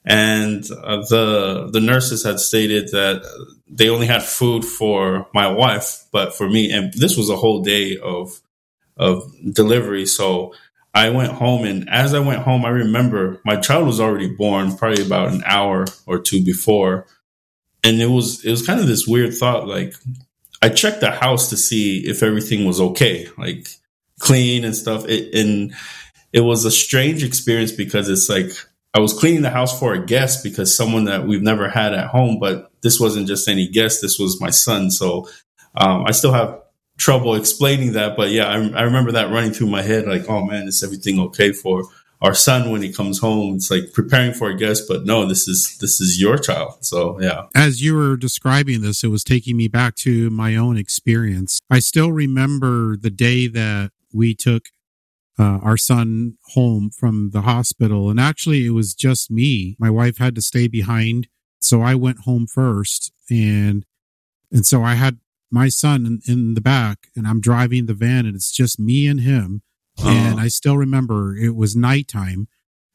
And the nurses had stated that they only had food for my wife, but for me, and this was a whole day of delivery. So I went home, and as I went home, I remember my child was already born, probably about an hour or two before. And it was kind of this weird thought. Like, I checked the house to see if everything was okay, like clean and stuff. And it was a strange experience because it's like I was cleaning the house for a guest, because someone that we've never had at home, but this wasn't just any guest. This was my son. So I still have trouble explaining that. But yeah, I remember that running through my head, like, oh man, is everything okay for our son when he comes home? It's like preparing for a guest, but no, this is your child. So yeah. As you were describing this, it was taking me back to my own experience. I still remember the day that we took our son home from the hospital. And actually, it was just me. My wife had to stay behind. So I went home first. And so I had my son in the back, and I'm driving the van, and it's just me and him. And I still remember it was nighttime,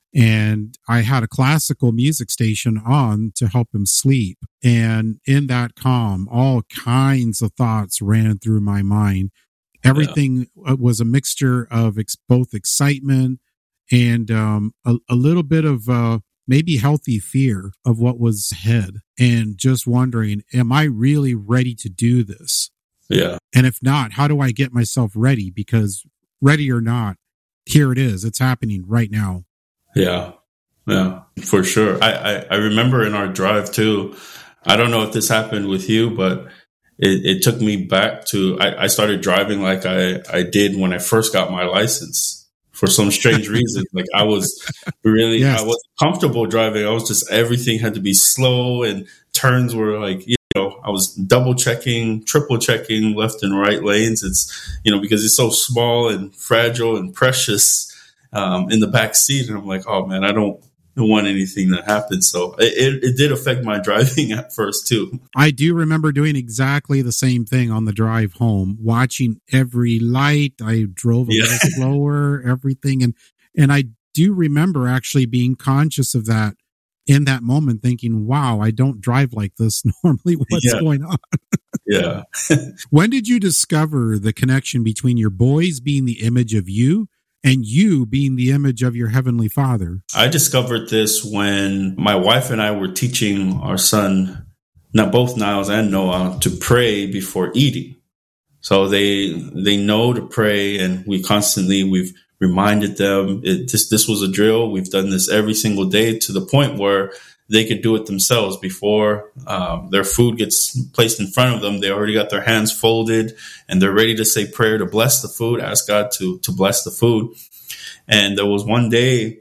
and I had a classical music station on to help him sleep. And in that calm, all kinds of thoughts ran through my mind. Everything was a mixture of both excitement and a little bit of maybe healthy fear of what was ahead, and just wondering, am I really ready to do this? Yeah. And if not, how do I get myself ready? Because ready or not, here it is. It's happening right now. Yeah. Yeah, for sure. I remember in our drive too, I don't know if this happened with you, but it took me back to, I started driving like I did when I first got my license for some strange reason. Like I was really, I wasn't comfortable driving. I was just, everything had to be slow, and turns were like, I was double checking, triple checking left and right lanes. It's, because it's so small and fragile and precious in the back seat. And I'm like, oh man, I don't want anything to happen. So it did affect my driving at first too. I do remember doing exactly the same thing on the drive home, watching every light. I drove a little slower, everything. And I do remember actually being conscious of that in that moment, thinking, wow, I don't drive like this normally. What's going on? Yeah. When did you discover the connection between your boys being the image of you and you being the image of your Heavenly Father? I discovered this when my wife and I were teaching our son, not both Niles and Noah, to pray before eating. So they know to pray, and we've reminded them this was a drill. We've done this every single day, to the point where they could do it themselves before their food gets placed in front of them. They already got their hands folded, and they're ready to say prayer to bless the food, ask God to bless the food. And there was one day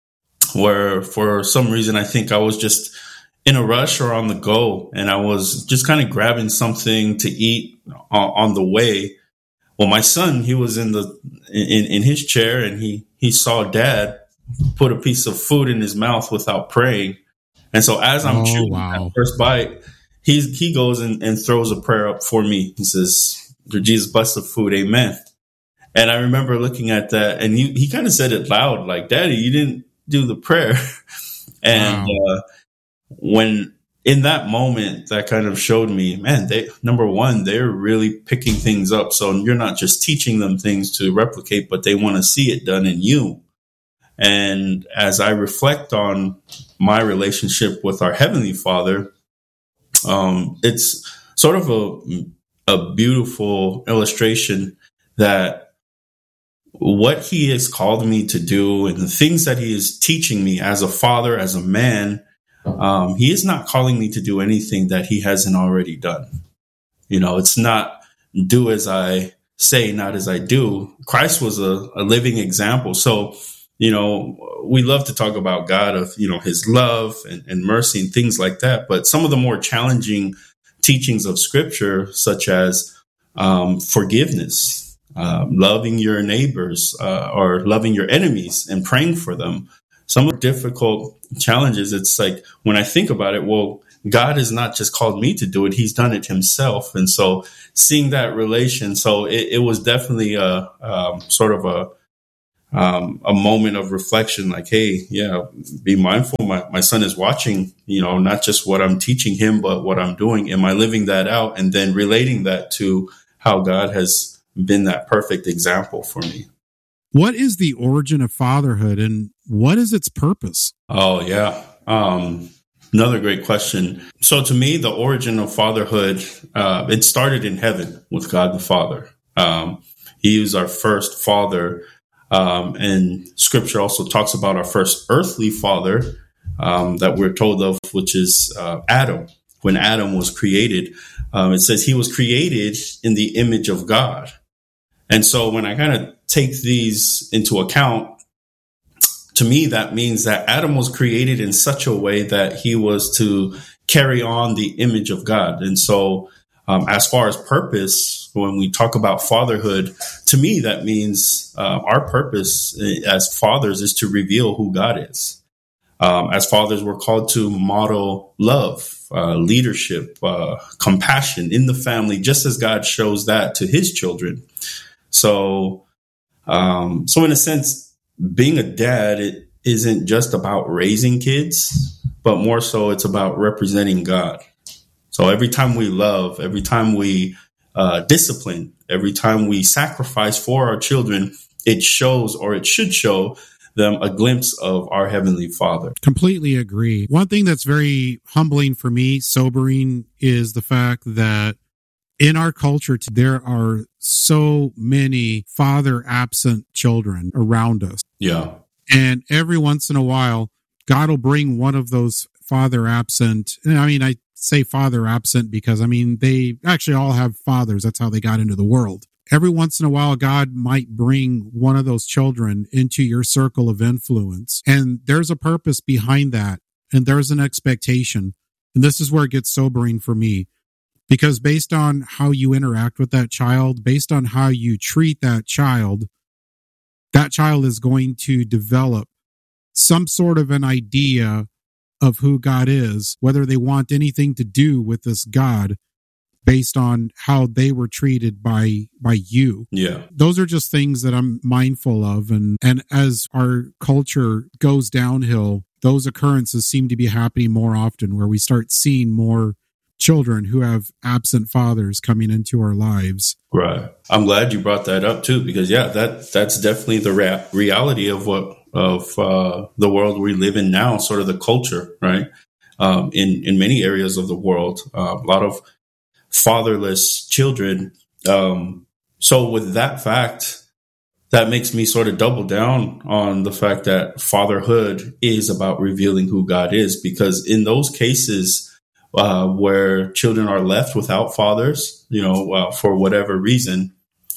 where, for some reason, I think I was just in a rush or on the go, and I was just kind of grabbing something to eat on the way. Well, my son, he was in his chair, and he saw Dad put a piece of food in his mouth without praying. And so as I'm chewing that first bite, he goes and throws a prayer up for me. He says, Jesus, bless the food. Amen. And I remember looking at that, and he kind of said it loud, like, Daddy, you didn't do the prayer. And when in that moment, that kind of showed me, man, number one, they're really picking things up. So you're not just teaching them things to replicate, but they want to see it done in you. And as I reflect on my relationship with our Heavenly Father, it's sort of a beautiful illustration that what He has called me to do and the things that He is teaching me as a father, as a man, He is not calling me to do anything that He hasn't already done. It's not do as I say, not as I do. Christ was a living example. So, we love to talk about God, of, His love and mercy and things like that. But some of the more challenging teachings of Scripture, such as forgiveness, loving your neighbors, or loving your enemies and praying for them, some difficult challenges. It's like, when I think about it, well, God has not just called me to do it. He's done it Himself. And so seeing that relation, so it was definitely sort of a moment of reflection, like, hey, yeah, be mindful. My son is watching, not just what I'm teaching him, but what I'm doing. Am I living that out? And then relating that to how God has been that perfect example for me. What is the origin of fatherhood and what is its purpose? Oh, yeah. Another great question. So to me, the origin of fatherhood, it started in heaven with God the Father. He was our first father. And scripture also talks about our first earthly father that we're told of, which is Adam. When Adam was created, it says he was created in the image of God. And so when I kind of take these into account, to me, that means that Adam was created in such a way that he was to carry on the image of God. And so as far as purpose, when we talk about fatherhood, to me, that means our purpose as fathers is to reveal who God is. As fathers, we're called to model love, leadership, compassion in the family, just as God shows that to his children. So in a sense, being a dad, it isn't just about raising kids, but more so it's about representing God. So every time we love, every time we discipline, every time we sacrifice for our children, it shows, or it should show them, a glimpse of our Heavenly Father. Completely agree. One thing that's very humbling for me, sobering, is the fact that in our culture, there are so many father-absent children around us. Yeah. And every once in a while, God will bring one of those father-absent. I mean, I say father-absent because, they actually all have fathers. That's how they got into the world. Every once in a while, God might bring one of those children into your circle of influence. And there's a purpose behind that. And there's an expectation. And this is where it gets sobering for me. Because based on how you interact with that child, based on how you treat that child is going to develop some sort of an idea of who God is, whether they want anything to do with this God based on how they were treated by you. Yeah. Those are just things that I'm mindful of. And as our culture goes downhill, those occurrences seem to be happening more often, where we start seeing more children who have absent fathers coming into our lives. Right. I'm glad you brought that up too, because that's definitely the reality of the world we live in now, sort of the culture, right? In many areas of the world, a lot of fatherless children. So with that fact, that makes me sort of double down on the fact that fatherhood is about revealing who God is, because in those cases, where children are left without fathers, for whatever reason,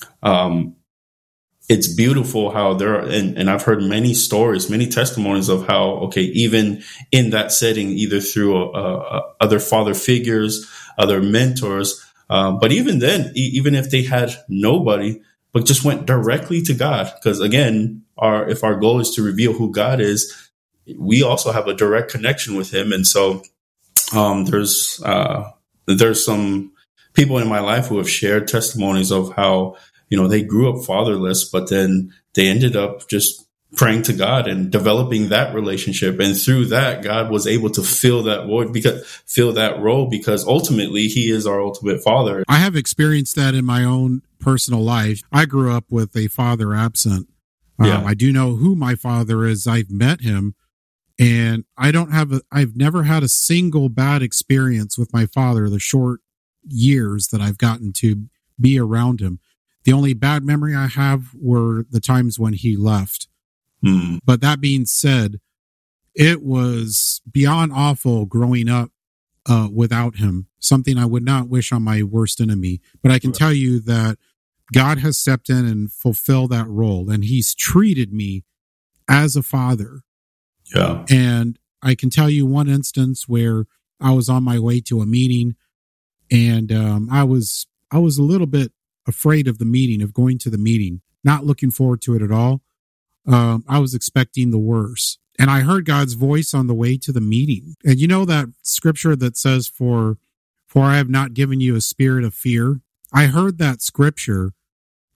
it's beautiful how there are, and I've heard many stories, many testimonies of how, okay, even in that setting, either through other father figures, other mentors, but even then, even if they had nobody, but just went directly to God, because again, if our goal is to reveal who God is, we also have a direct connection with him. And so there's some people in my life who have shared testimonies of how, they grew up fatherless, but then they ended up just praying to God and developing that relationship. And through that, God was able to fill that void, fill that role, because ultimately he is our ultimate father. I have experienced that in my own personal life. I grew up with a father absent. I do know who my father is. I've met him. And I've never had a single bad experience with my father the short years that I've gotten to be around him. The only bad memory I have were the times when he left. But that being said, it was beyond awful growing up without him, something I would not wish on my worst enemy. But I can tell you that God has stepped in and fulfilled that role, and he's treated me as a father. Yeah. And I can tell you one instance where I was on my way to a meeting, and I was a little bit afraid of the meeting, of going to the meeting, not looking forward to it at all. I was expecting the worst. And I heard God's voice on the way to the meeting. And you know that scripture that says, for I have not given you a spirit of fear? I heard that scripture,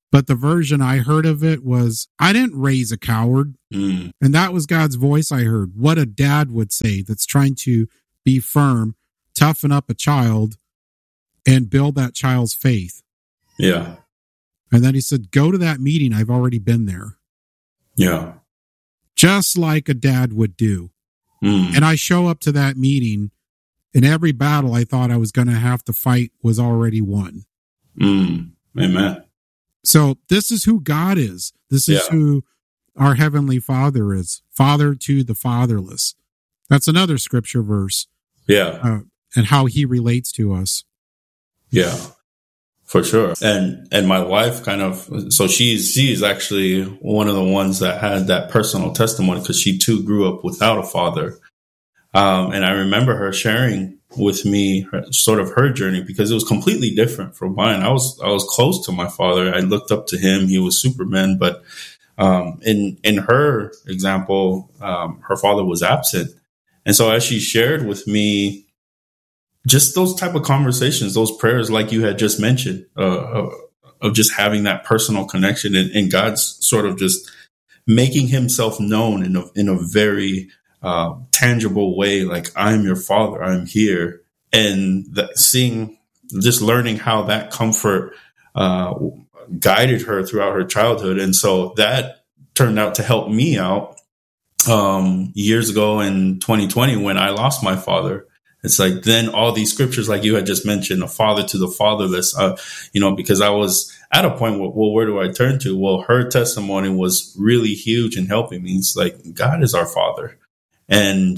But the version I heard of it was, I didn't raise a coward. And that was God's voice I heard. What a dad would say that's trying to be firm, toughen up a child, and build that child's faith. Yeah. And then he said, go to that meeting. I've already been there. Yeah. Just like a dad would do. And I show up to that meeting, and every battle I thought I was going to have to fight was already won. Amen. So this is who God is. This is who our Heavenly Father is. Father to the fatherless. That's another scripture verse. Yeah. And how he relates to us. Yeah, for sure. And my wife so she's actually one of the ones that had that personal testimony, because she too grew up without a father. And I remember her sharing with me sort of her journey, because it was completely different from mine. I was close to my father. I looked up to him. He was Superman. But in her example, her father was absent. And so as she shared with me, just those type of conversations, those prayers, like you had just mentioned, of just having that personal connection, and God's sort of just making himself known in a very tangible way, like, I'm your father, I'm here. And just learning how that comfort guided her throughout her childhood. And so that turned out to help me out years ago in 2020 when I lost my father. It's like, then all these scriptures, like you had just mentioned, a father to the fatherless, because I was at a point where do I turn to? Well, her testimony was really huge in helping me. It's like, God is our father. And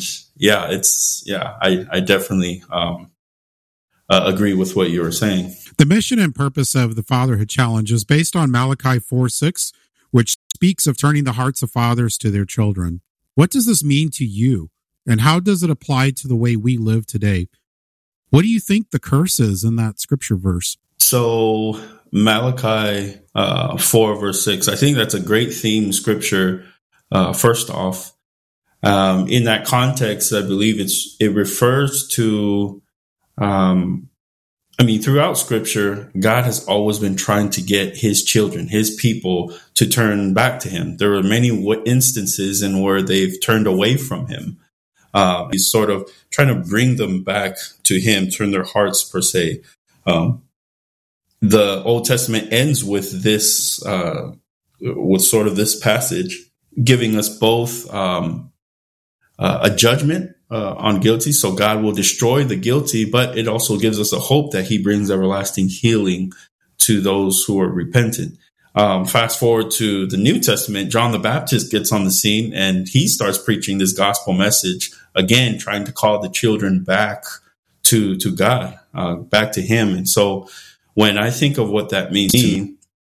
I definitely agree with what you were saying. The mission and purpose of the Fatherhood Challenge is based on Malachi 4:6, which speaks of turning the hearts of fathers to their children. What does this mean to you? And how does it apply to the way we live today? What do you think the curse is in that scripture verse? So Malachi 4 verse 6, I think that's a great theme scripture. First off, in that context, I believe it refers to, throughout scripture, God has always been trying to get his children, his people, to turn back to him. There are many instances in where they've turned away from him. He's sort of trying to bring them back to him, turn their hearts per se. The Old Testament ends with this, with sort of this passage, giving us both a judgment on guilty. So God will destroy the guilty, but it also gives us a hope that he brings everlasting healing to those who are repentant. Fast forward to the New Testament, John the Baptist gets on the scene and he starts preaching this gospel message, again, trying to call the children back to God, back to him. And so when I think of what that means to me,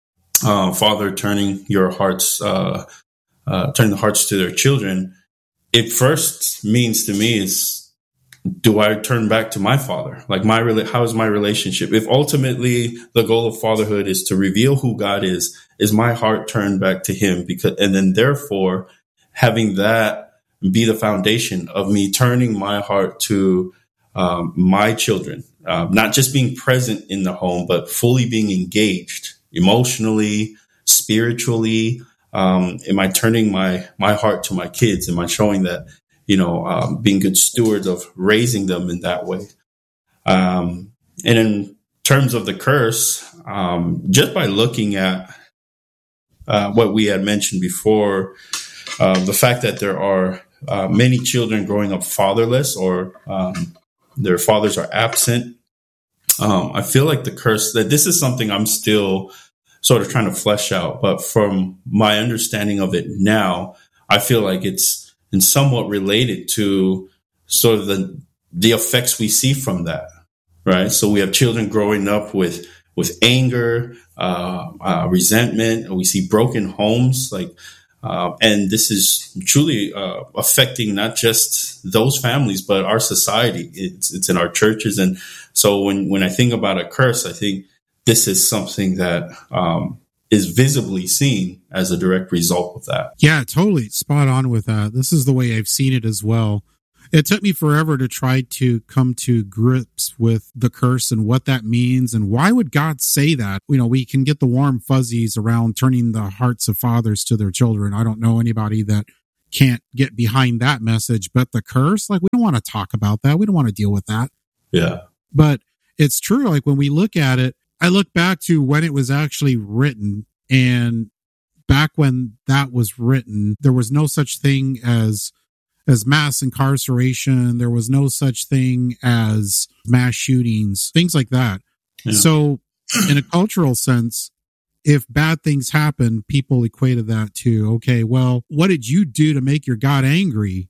Father turning your hearts, turning the hearts to their children, it first means to me is, do I turn back to my father? Like how is my relationship? If ultimately the goal of fatherhood is to reveal who God is my heart turned back to him? And then therefore having that be the foundation of me turning my heart to my children, not just being present in the home, but fully being engaged emotionally, spiritually. Am I turning my heart to my kids? Am I showing that, being good stewards of raising them in that way? And in terms of the curse, just by looking at what we had mentioned before, the fact that there are many children growing up fatherless or their fathers are absent, I feel like the curse, that this is something I'm still sort of trying to flesh out. But from my understanding of it now, I feel like it's somewhat related to sort of the effects we see from that, right? So we have children growing up with anger, resentment, and we see broken homes, and this is truly affecting not just those families, but our society. It's in our churches. And so when I think about a curse, I think this is something that is visibly seen as a direct result of that. Yeah, totally spot on with that. This is the way I've seen it as well. It took me forever to try to come to grips with the curse and what that means and why would God say that? You know, we can get the warm fuzzies around turning the hearts of fathers to their children. I don't know anybody that can't get behind that message, but the curse, like, we don't want to talk about that. We don't want to deal with that. Yeah. But it's true. Like, when we look at it, I look back to when it was actually written, and back when that was written, there was no such thing as mass incarceration. There was no such thing as mass shootings, things like that. Yeah. So in a cultural sense, if bad things happen, people equated that to, okay, well, what did you do to make your God angry?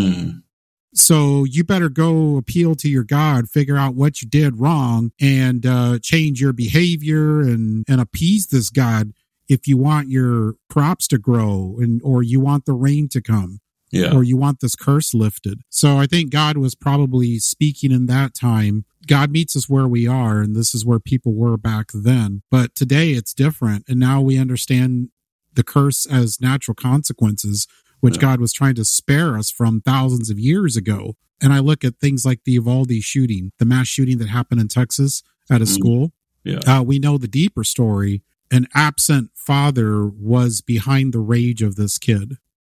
So you better go appeal to your God, figure out what you did wrong, and change your behavior and appease this God if you want your crops to grow or you want the rain to come. Yeah. Or you want this curse lifted. So I think God was probably speaking in that time. God meets us where we are, and this is where people were back then. But today it's different, and now we understand the curse as natural consequences, which God was trying to spare us from thousands of years ago. And I look at things like the Uvalde shooting, the mass shooting that happened in Texas at a school. Yeah. We know the deeper story. An absent father was behind the rage of this kid.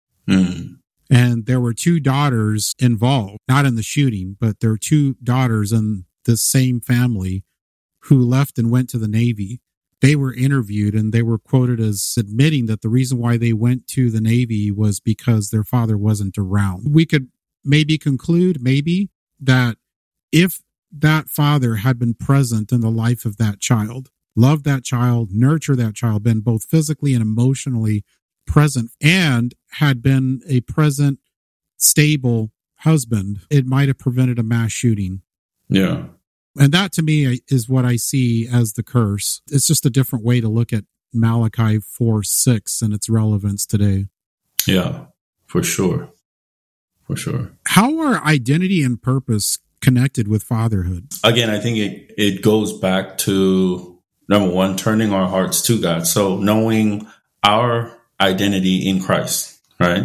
And there were two daughters involved, not in the shooting, but there were two daughters in this same family who left and went to the Navy. They were interviewed and they were quoted as admitting that the reason why they went to the Navy was because their father wasn't around. We could maybe conclude, that if that father had been present in the life of that child, loved that child, nurtured that child, been both physically and emotionally present, and had been a present, stable husband, it might have prevented a mass shooting. Yeah. And that to me is what I see as the curse. It's just a different way to look at Malachi 4:6 and its relevance today. Yeah, for sure. For sure. How are identity and purpose connected with fatherhood? Again, I think it goes back to, number one, turning our hearts to God. So knowing our identity in Christ, right?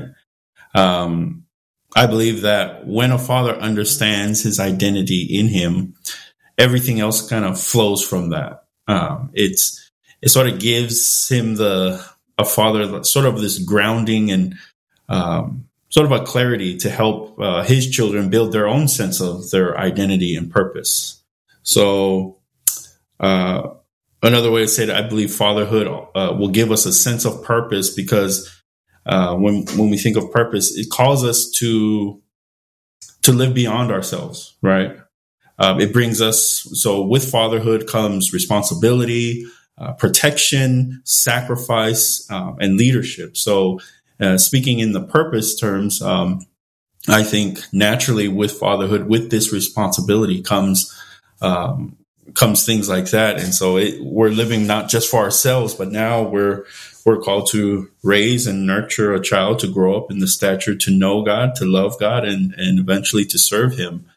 I believe that when a father understands his identity in him, everything else kind of flows from that. It sort of gives him a father sort of this grounding and sort of a clarity to help his children build their own sense of their identity and purpose. So another way to say that, I believe fatherhood will give us a sense of purpose, because when we think of purpose, it calls us to live beyond ourselves, right? It brings us, so with fatherhood comes responsibility, protection, sacrifice, and leadership. So speaking in the purpose terms, I think naturally with fatherhood, with this responsibility comes things like that. And so we're living not just for ourselves, but now we're called to raise and nurture a child to grow up in the stature, to know God, to love God, and eventually to serve him.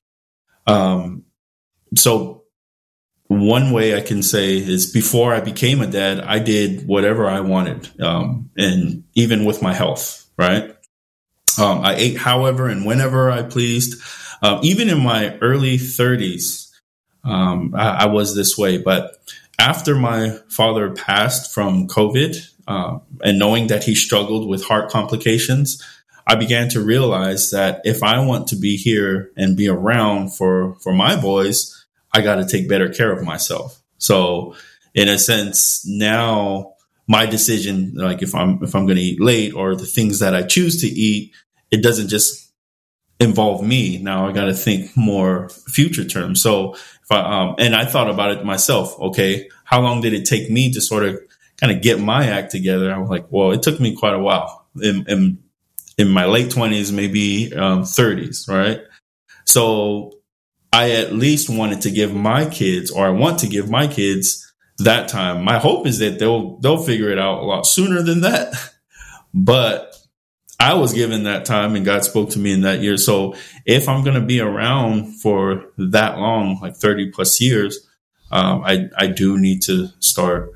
So one way I can say is, before I became a dad, I did whatever I wanted. And even with my health, right? I ate however and whenever I pleased. Even in my early 30s, I was this way. But after my father passed from COVID, and knowing that he struggled with heart complications, I began to realize that if I want to be here and be around for my boys, I got to take better care of myself. So in a sense, now my decision, like if I'm going to eat late, or the things that I choose to eat, it doesn't just involve me. Now I got to think more future term. So if and I thought about it myself. Okay, how long did it take me to sort of kind of get my act together? I was like, well, it took me quite a while in my late 20s, maybe 30s, right? So I at least wanted to give my kids, or I want to give my kids, that time. My hope is that they'll figure it out a lot sooner than that. But I was given that time, and God spoke to me in that year. So if I'm going to be around for that long, like 30 plus years, I do need to start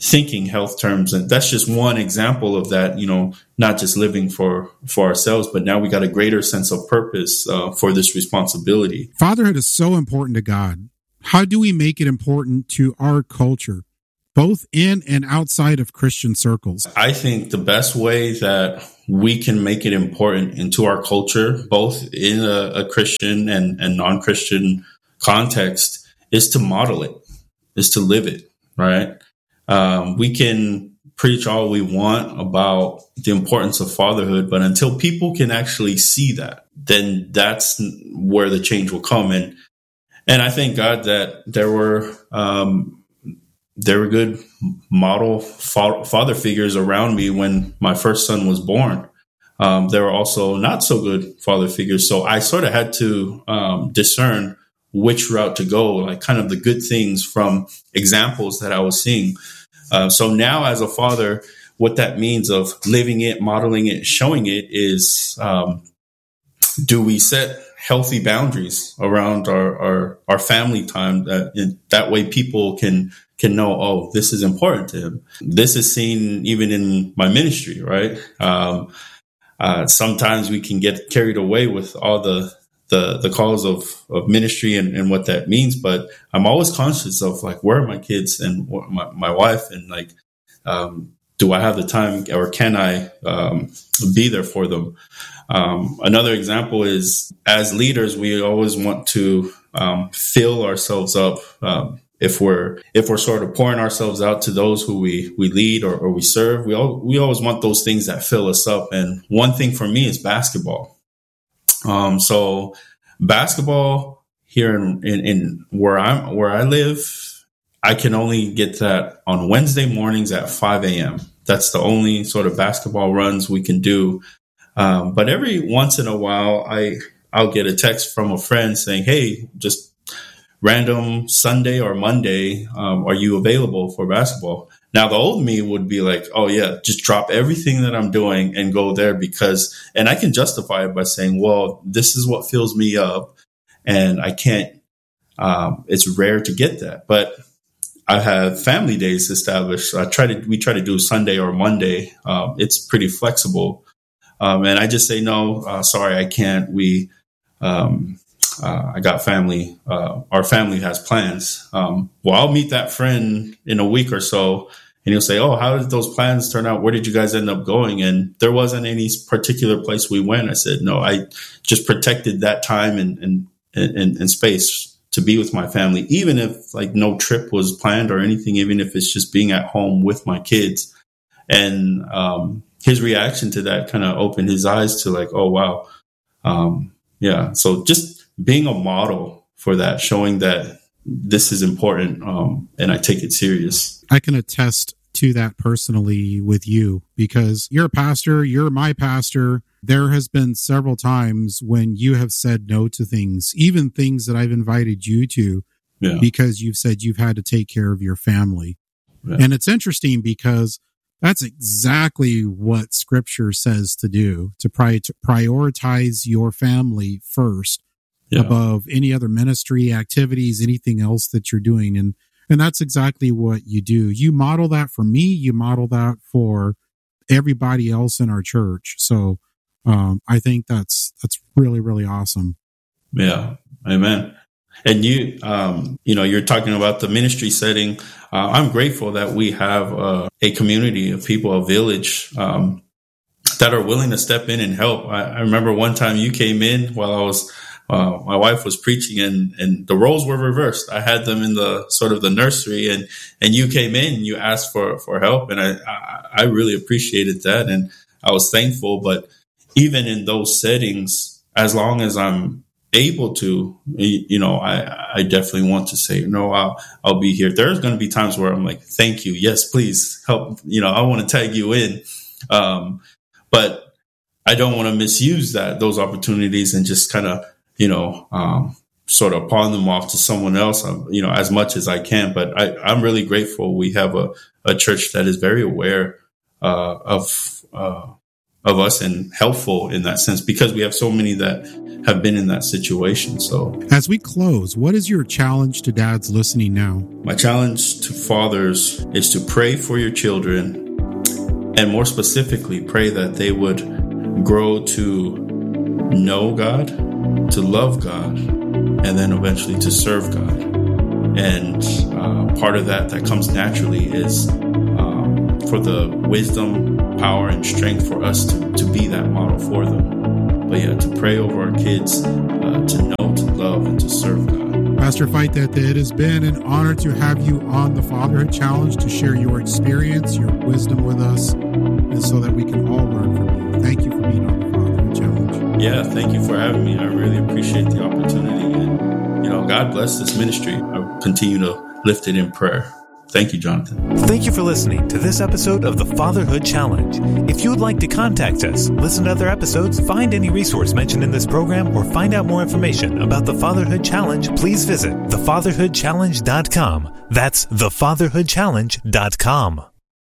thinking health terms. And that's just one example of that, not just living for ourselves, but now we got a greater sense of purpose for this responsibility. Fatherhood is so important to God. How do we make it important to our culture, both in and outside of Christian circles? I think the best way that we can make it important into our culture, both in a Christian and non-Christian context, is to model it, is to live it, right? We can preach all we want about the importance of fatherhood, but until people can actually see that, then that's where the change will come. And I thank God that there were good model father figures around me when my first son was born. There were also not so good father figures. So I sort of had to discern which route to go, like kind of the good things from examples that I was seeing. So now as a father, what that means of living it, modeling it, showing it is, do we set healthy boundaries around our family time that way people can know, oh, this is important to him. This is seen even in my ministry, right? Sometimes we can get carried away with all the calls of ministry and what that means. But I'm always conscious of like, where are my kids and my wife, and like, do I have the time, or can I be there for them? Another example is, as leaders, we always want to fill ourselves up. If we're sort of pouring ourselves out to those who we lead or we serve, we always want those things that fill us up. And one thing for me is basketball. So basketball here in where I live, I can only get that on Wednesday mornings at 5 a.m. That's the only sort of basketball runs we can do. But every once in a while, I'll get a text from a friend saying, hey, just random Sunday or Monday, are you available for basketball? Now, the old me would be like, oh, yeah, just drop everything that I'm doing and go there and I can justify it by saying, well, this is what fills me up and I can't, it's rare to get that. But I have family days established. We try to do Sunday or Monday. It's pretty flexible. And I just say, no, sorry, I can't. I got family. Our family has plans. Well, I'll meet that friend in a week or so, and he'll say, oh, how did those plans turn out? Where did you guys end up going? And there wasn't any particular place we went. I said, no, I just protected that time and space to be with my family, even if like no trip was planned or anything, even if it's just being at home with my kids. And his reaction to that kind of opened his eyes to like, oh, wow. Yeah. So just being a model for that, showing that this is important, and I take it serious. I can attest to that personally with you, because you're a pastor, you're my pastor. There has been several times when you have said no to things, even things that I've invited you to, because you've said you've had to take care of your family. Yeah. And it's interesting because that's exactly what Scripture says to do, to prioritize your family first. Yeah. Above any other ministry activities, anything else that you're doing. And that's exactly what you do. You model that for me. You model that for everybody else in our church. So I think that's really, really awesome. Yeah. Amen. And you're talking about the ministry setting. I'm grateful that we have a community of people, a village, that are willing to step in and help. I remember one time you came in while I was my wife was preaching, and the roles were reversed. I had them in the sort of the nursery, and you came in and you asked for help. And I really appreciated that. And I was thankful. But even in those settings, as long as I'm able to, I definitely want to say, no, I'll be here. There's going to be times where I'm like, thank you. Yes, please help. I want to tag you in. But I don't want to misuse those opportunities and just kind of, sort of pawn them off to someone else, as much as I can. But I'm really grateful we have a church that is very aware of of us and helpful in that sense, because we have so many that have been in that situation. So as we close, what is your challenge to dads listening now? My challenge to fathers is to pray for your children, and more specifically, pray that they would grow to know God, to love God, and then eventually to serve God. And part of that comes naturally is for the wisdom, power, and strength for us to be that model for them. But yeah, to pray over our kids, to know, to love, and to serve God. Pastor Faitete, it has been an honor to have you on the Fatherhood Challenge to share your experience, your wisdom with us, and so that we can all learn from you. Thank you for being on the Fatherhood Challenge. Yeah, thank you for having me. I really appreciate the opportunity. And, God bless this ministry. I continue to lift it in prayer. Thank you, Jonathan. Thank you for listening to this episode of the Fatherhood Challenge. If you would like to contact us, listen to other episodes, find any resource mentioned in this program, or find out more information about the Fatherhood Challenge, please visit thefatherhoodchallenge.com. That's thefatherhoodchallenge.com.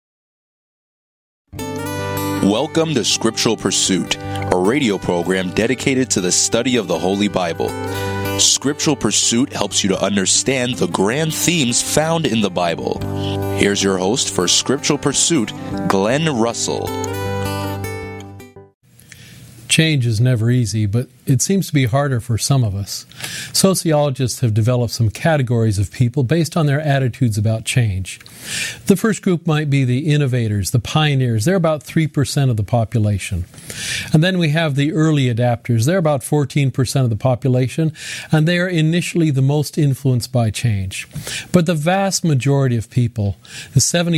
Welcome to Scriptural Pursuit, a radio program dedicated to the study of the Holy Bible. Scriptural Pursuit helps you to understand the grand themes found in the Bible. Here's your host for Scriptural Pursuit, Glenn Russell. Change is never easy, but it seems to be harder for some of us. Sociologists have developed some categories of people based on their attitudes about change. The first group might be the innovators, the pioneers. They're about 3% of the population. And then we have the early adapters. They're about 14% of the population, and they are initially the most influenced by change. But the vast majority of people, the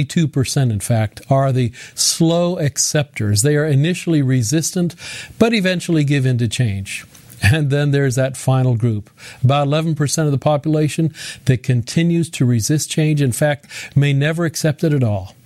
72% in fact, are the slow acceptors. They are initially resistant, but eventually give in to change. And then there's that final group, about 11% of the population that continues to resist change, in fact, may never accept it at all.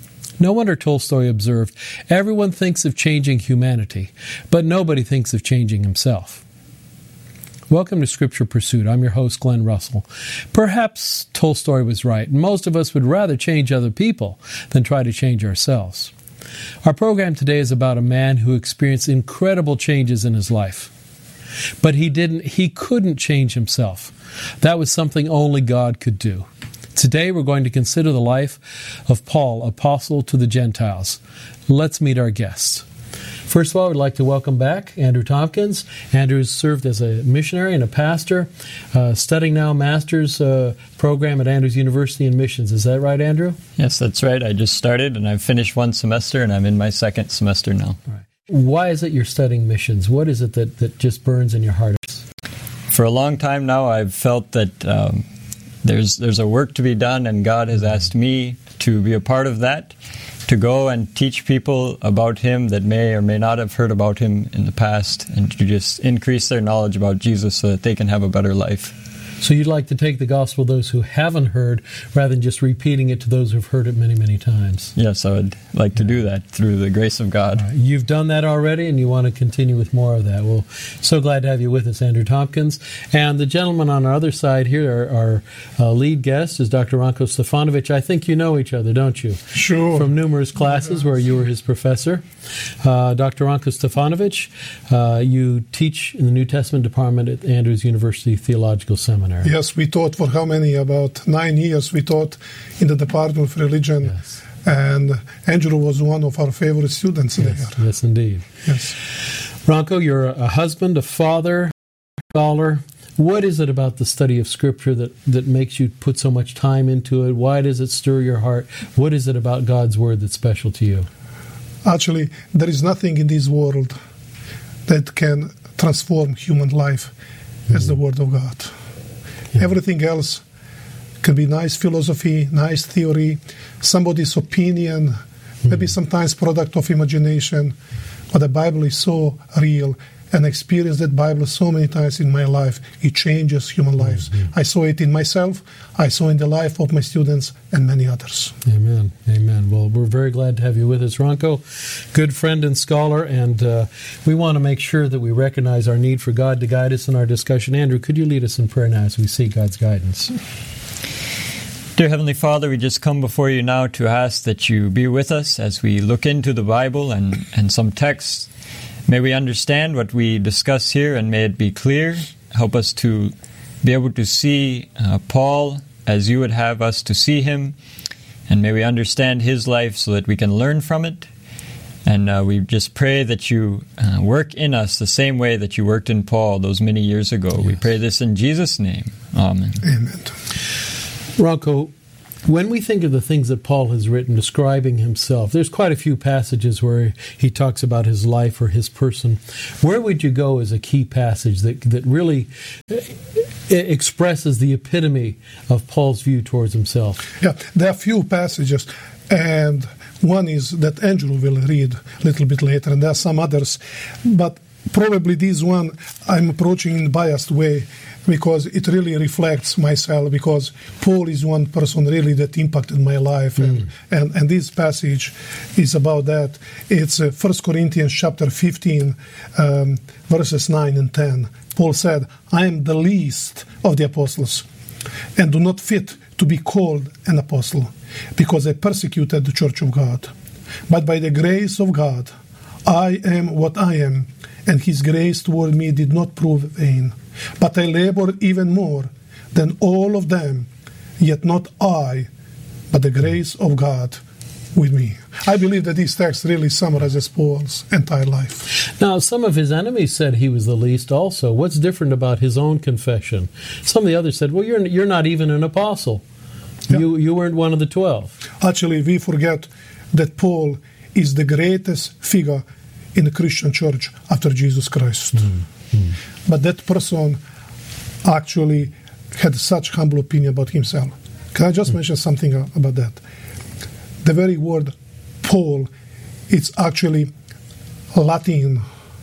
No wonder Tolstoy observed, everyone thinks of changing humanity, but nobody thinks of changing himself. Welcome to Scripture Pursuit. I'm your host, Glenn Russell. Perhaps Tolstoy was right. Most of us would rather change other people than try to change ourselves. Our program today is about a man who experienced incredible changes in his life. But he couldn't change himself. That was something only God could do. Today we're going to consider the life of Paul, apostle to the Gentiles. Let's meet our guests. First of all, we'd like to welcome back Andrew Tompkins. Andrew's served as a missionary and a pastor, studying now master's program at Andrews University in missions. Is that right, Andrew? Yes, that's right. I just started, and I've finished one semester, and I'm in my second semester now. Right. Why is it you're studying missions? What is it that just burns in your heart? For a long time now, I've felt that there's a work to be done, and God has asked me to be a part of that, to go and teach people about Him that may or may not have heard about Him in the past, and to just increase their knowledge about Jesus so that they can have a better life. So you'd like to take the gospel to those who haven't heard rather than just repeating it to those who've heard it many, many times. Yes, I would like to do that through the grace of God. Right. You've done that already, and you want to continue with more of that. Well, so glad to have you with us, Andrew Tompkins. And the gentleman on our other side here, our lead guest, is Dr. Ranko Stefanovic. I think you know each other, don't you? Sure. From numerous classes where you were his professor. Dr. Ranko Stefanovic, you teach in the New Testament department at Andrews University Theological Seminary. Yes, we taught for how many? About 9 years we taught in the Department of Religion. Yes. And Andrew was one of our favorite students there. Yes, indeed. Yes. Ranko, you're a husband, a father, a scholar. What is it about the study of Scripture that makes you put so much time into it? Why does it stir your heart? What is it about God's Word that's special to you? Actually, there is nothing in this world that can transform human life as the Word of God. Yeah. Everything else can be nice philosophy, nice theory, somebody's opinion, maybe sometimes product of imagination. But the Bible is so real, and I experienced that Bible so many times in my life. It changes human lives. I saw it in myself, I saw it in the life of my students and many others. Amen. Amen. Well, we're very glad to have you with us, Ranko. Good friend and scholar, and we want to make sure that we recognize our need for God to guide us in our discussion. Andrew, could you lead us in prayer now as we seek God's guidance? Dear Heavenly Father, we just come before you now to ask that you be with us as we look into the Bible and some texts. May we understand what we discuss here, and may it be clear. Help us to be able to see Paul as you would have us to see him, and may we understand his life so that we can learn from it. And we just pray that you work in us the same way that you worked in Paul those many years ago. Yes. We pray this in Jesus' name. Amen. Amen. Rocco, when we think of the things that Paul has written describing himself, there's quite a few passages where he talks about his life or his person. Where would you go as a key passage that really expresses the epitome of Paul's view towards himself? Yeah, there are few passages, and one is that Andrew will read a little bit later, and there are some others. But probably this one I'm approaching in a biased way, because it really reflects myself, because Paul is one person really that impacted my life. And this passage is about that. It's 1 Corinthians chapter 15, verses 9 and 10. Paul said, I am the least of the apostles, and do not fit to be called an apostle, because I persecuted the church of God. But by the grace of God, I am what I am, and his grace toward me did not prove vain. But I labored even more than all of them, yet not I, but the grace of God with me. I believe that this text really summarizes Paul's entire life. Now, some of his enemies said he was the least also. What's different about his own confession? Some of the others said, well, you're not even an apostle. Yeah. You weren't one of the 12. Actually, we forget that Paul is the greatest figure in the Christian church after Jesus Christ. But that person actually had such humble opinion about himself. Can I just mention something about that? The very word Paul, it's actually a Latin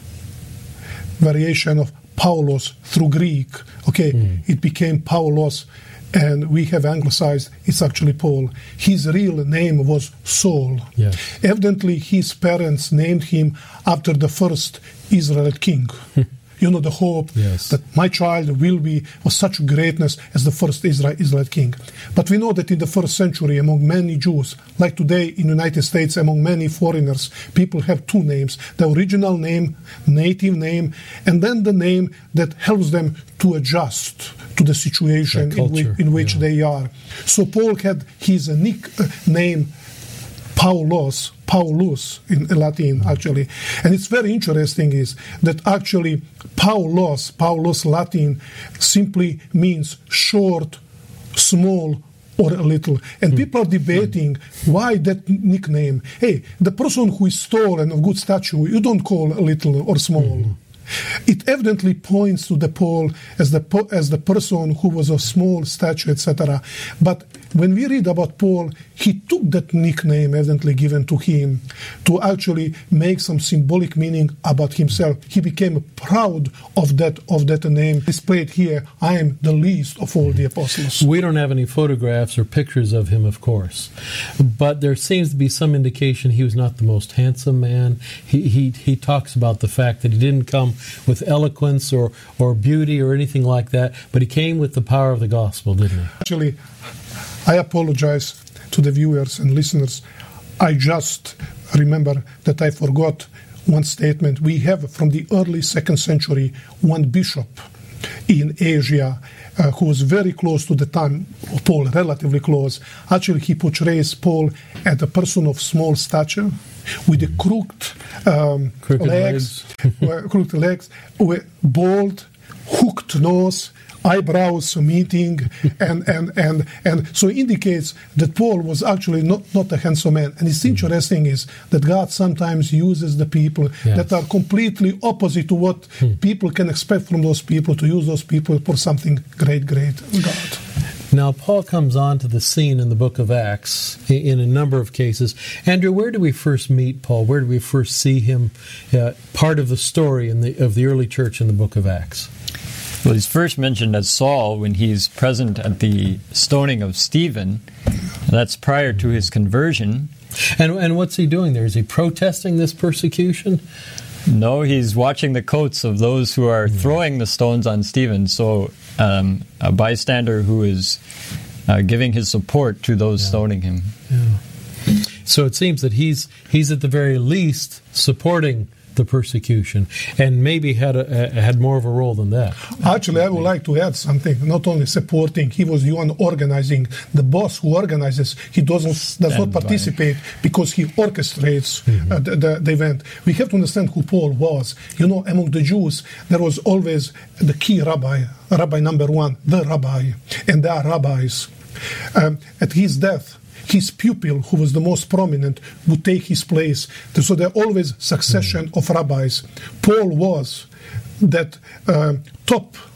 variation of Paulos through Greek. Okay, it became Paulos, and we have anglicized, it's actually Paul. His real name was Saul. Yes. Evidently, his parents named him after the first Israelite king. You know, the hope that my child will be of such greatness as the first Israelite king. But we know that in the first century, among many Jews, like today in the United States, among many foreigners, people have two names: the original name, native name, and then the name that helps them to adjust to the situation in which they are. So Paul had his nickname Paulus in Latin, actually. And it's very interesting is that actually Paulus Latin simply means short, small, or a little. And people are debating why that nickname. Hey, the person who is tall and of good stature, you don't call a little or small. It evidently points to the Paul as the person who was of small stature, etc. But when we read about Paul, he took that nickname evidently given to him to actually make some symbolic meaning about himself. He became proud of that name displayed here. I am the least of all the apostles. We don't have any photographs or pictures of him, of course, but there seems to be some indication he was not the most handsome man. He talks about the fact that he didn't come with eloquence or beauty or anything like that, but he came with the power of the gospel, didn't he? Actually, I apologize to the viewers and listeners. I just remember that I forgot one statement. We have from the early 2nd century one bishop in Asia who was very close to the time of Paul, relatively close. Actually, he portrays Paul as a person of small stature, with the crooked legs, with bald, hooked nose, eyebrows meeting, and so it indicates that Paul was actually not a handsome man. And it's interesting is that God sometimes uses the people that are completely opposite to what people can expect from those people, to use those people for something great, God. Now, Paul comes on to the scene in the book of Acts in a number of cases. Andrew, where do we first meet Paul? Where do we first see him part of the story of the early church in the book of Acts? Well, he's first mentioned as Saul when he's present at the stoning of Stephen. That's prior to his conversion. And what's he doing there? Is he protesting this persecution? No, he's watching the coats of those who are throwing the stones on Stephen. So a bystander who is giving his support to those stoning him. Yeah. So it seems that he's at the very least supporting the persecution, and maybe had more of a role than that. Actually, I would like to add something. Not only supporting, he was the one organizing. The boss who organizes, he does not participate because he orchestrates the event. We have to understand who Paul was. Among the Jews, there was always the key rabbi number one, the rabbi, and there are rabbis. At his death, his pupil, who was the most prominent, would take his place. So there are always succession of rabbis. Paul was that top